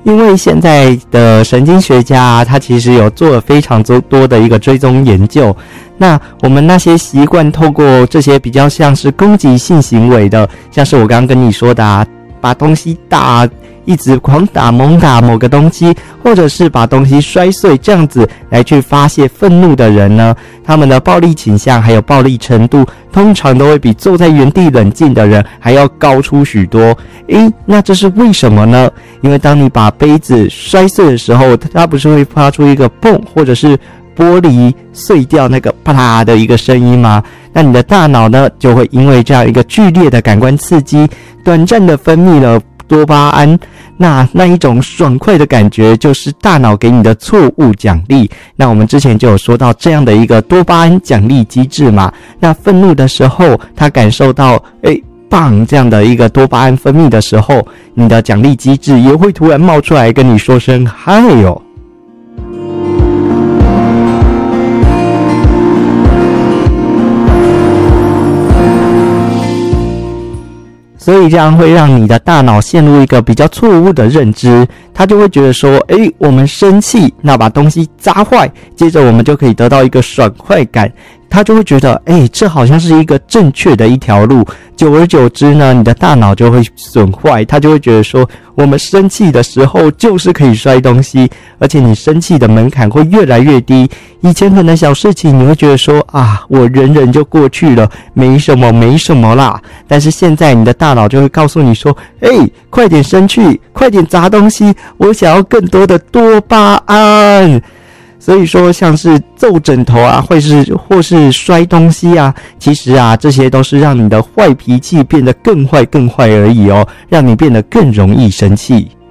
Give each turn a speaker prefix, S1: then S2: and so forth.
S1: 因为现在的神经学家啊，他其实有做了非常多的一个追踪研究。那我们那些习惯透过这些比较像是攻击性行为的，像是我刚刚跟你说的啊，把东西一直狂打猛打某个东西，或者是把东西摔碎，这样子来去发泄愤怒的人呢，他们的暴力倾向还有暴力程度通常都会比坐在原地冷静的人还要高出许多。那这是为什么呢？因为当你把杯子摔碎的时候，它不是会发出一个蹦或者是玻璃碎掉那个啪啦的一个声音吗？那你的大脑呢，就会因为这样一个剧烈的感官刺激，短暂的分泌了多巴胺，那一种爽快的感觉就是大脑给你的错误奖励。那我们之前就有说到这样的一个多巴胺奖励机制嘛。那愤怒的时候，他感受到棒这样的一个多巴胺分泌的时候，你的奖励机制也会突然冒出来跟你说声嗨哟。所以这样会让你的大脑陷入一个比较错误的认知，他就会觉得说，我们生气，那把东西砸坏，接着我们就可以得到一个爽快感，他就会觉得，这好像是一个正确的一条路。久而久之呢，你的大脑就会损坏，他就会觉得说，我们生气的时候就是可以摔东西，而且你生气的门槛会越来越低。以前可能小事情你会觉得说，我忍就过去了，没什么啦。但是现在你的大脑就会告诉你说，快点生气，快点砸东西，我想要更多的多巴胺。所以说像是揍枕头啊，或是摔东西啊，其实啊这些都是让你的坏脾气变得更坏而已哦，让你变得更容易生气。